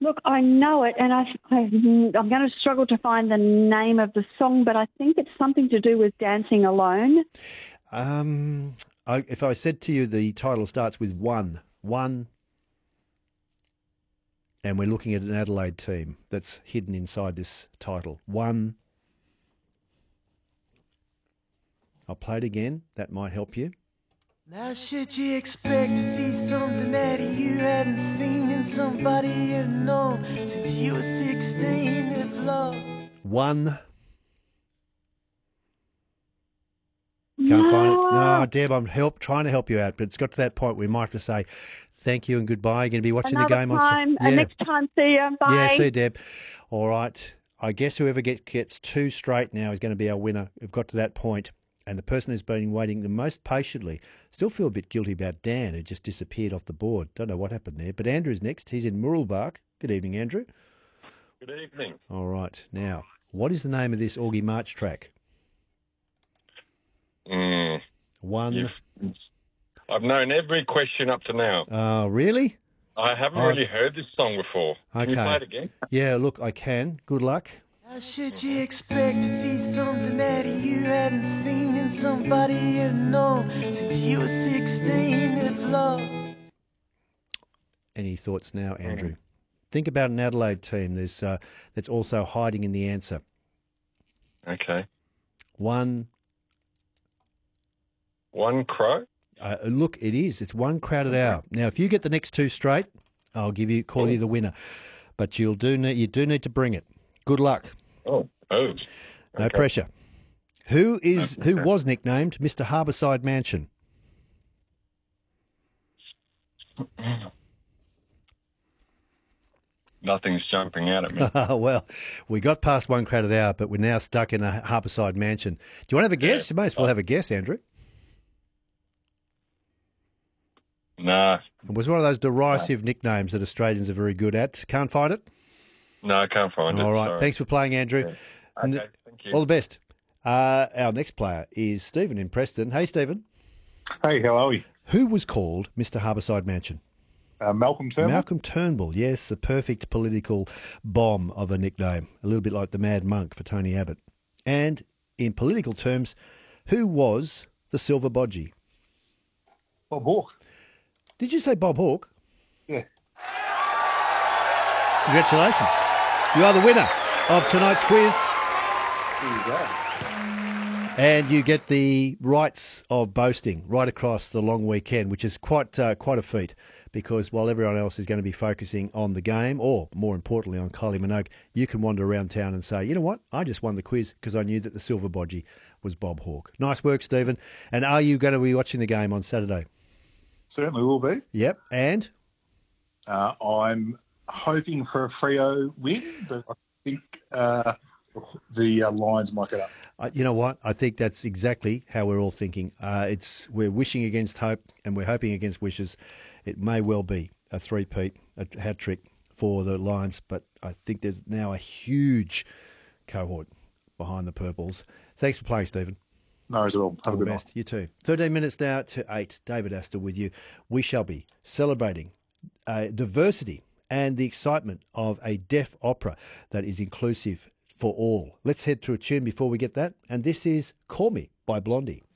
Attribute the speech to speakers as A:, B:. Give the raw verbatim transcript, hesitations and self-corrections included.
A: Look, I know it, and I, I, I'm going to struggle to find the name of the song, but I think it's something to do with Dancing Alone.
B: Um, I, if I said to you the title starts with one, one, and we're looking at an Adelaide team that's hidden inside this title. One. I'll play it again. That might help you.
C: Now should you expect to see something that you hadn't seen in somebody you've known since you were sixteen, if love...
B: One. Can't find it. No, Deb, I'm help trying to help you out, but it's got to that point where we might have to say thank you and goodbye. You're going to be watching
A: Another
B: the game
A: time,
B: on...
A: Yeah. Next time, see you. Bye.
B: Yeah, see you, Deb. All right. I guess whoever get, gets two straight now is going to be our winner. We've got to that point. And the person who's been waiting the most patiently, still feel a bit guilty about Dan, who just disappeared off the board. Don't know what happened there. But Andrew's next. He's in Mooroolbark. Good evening, Andrew.
D: Good evening.
B: All right. Now, what is the name of this Augie March track?
D: Mm,
B: One.
D: you've- I've known every question up to now.
B: Oh, really?
D: I haven't
B: Oh.
D: really heard this song before. Can you
B: Okay.
D: play it again?
B: Yeah, look, I can. Good luck.
C: How should you expect to see something that you hadn't seen in somebody you've known since you were sixteen, if love...
B: Any thoughts now, Andrew? Think about an Adelaide team There's, uh, that's also hiding in the answer.
D: Okay.
B: One.
D: One Crow?
B: Uh, look, it is. It's one crowded hour. Now, if you get the next two straight, I'll give you call you the winner. But you'll do need, you do need to bring it. Good luck.
D: Oh, oh.
B: No
D: Okay.
B: pressure. Who is who was nicknamed Mister Harbourside Mansion?
D: Nothing's jumping out at me.
B: Well, we got past one crowded hour, but we're now stuck in a Harbourside Mansion. Do you want to have a guess? You may as well have a guess, Andrew.
D: Nah.
B: It was one of those derisive nicknames that Australians are very good at. Can't find it?
D: No, I can't find it.
B: All right.
D: Sorry.
B: Thanks for playing, Andrew.
D: Yeah. Okay, thank you.
B: All the best. Uh, our next player is Stephen in Preston. Hey, Stephen.
E: Hey, how are we?
B: Who was called Mister Harbourside Mansion?
E: Uh, Malcolm Turnbull.
B: Malcolm Turnbull, yes, the perfect political bomb of a nickname, a little bit like the Mad Monk for Tony Abbott. And in political terms, who was the Silver Bodgie?
E: Bob Hawke.
B: Did you say Bob Hawke?
E: Yeah.
B: Congratulations. You are the winner of tonight's quiz.
E: There you go.
B: And you get the rights of boasting right across the long weekend, which is quite uh, quite a feat, because while everyone else is going to be focusing on the game, or more importantly on Kylie Minogue, you can wander around town and say, you know what, I just won the quiz because I knew that the Silver Bodgie was Bob Hawke. Nice work, Stephen. And are you going to be watching the game on Saturday?
E: Certainly will be.
B: Yep. And?
E: Uh, I'm hoping for a Freo win, but I think uh, the uh, Lions might get up.
B: Uh, you know what? I think that's exactly how we're all thinking. Uh, it's we're wishing against hope and we're hoping against wishes. It may well be a three-peat, a hat trick for the Lions, but I think there's now a huge cohort behind the Purples. Thanks for playing, Stephen.
E: No worries at all. Have
B: All
E: a
B: the
E: good
B: best.
E: night.
B: You too. thirteen minutes now to eight. David Astor with you. We shall be celebrating uh, diversity and the excitement of a deaf opera that is inclusive for all. Let's head to a tune before we get that. And this is Call Me by Blondie.